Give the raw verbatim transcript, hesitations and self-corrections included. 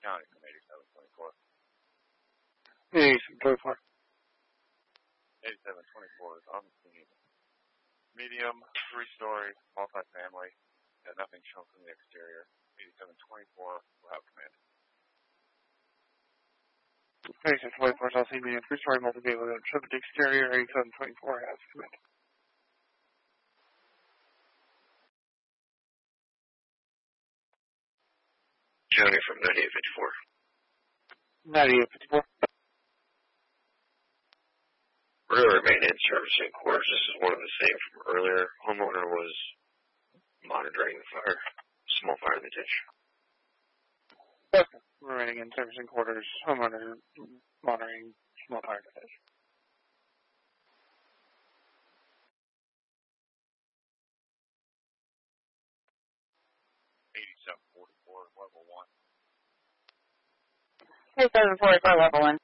County from eighty-seven twenty-four. eighty-seven twenty-four. eighty-seven twenty-four is on the scene. Medium, three-story, multi-family. Yeah, nothing shown from the exterior. eighty-seven twenty-four will have command. eighty-seven twenty-four is on the scene. Medium, three-story, multi-family. Show the exterior. eighty-seven twenty-four has command. County from ninety-eight fifty-four. ninety-eight fifty-four. Earlier maintenance servicing quarters. This is one of the same from earlier. Homeowner was monitoring the fire, small fire in the ditch. Okay. Remaining in servicing quarters. Homeowner monitoring small fire in the ditch. eighty-seven forty-four, level one. eighty-seven forty-four, level one.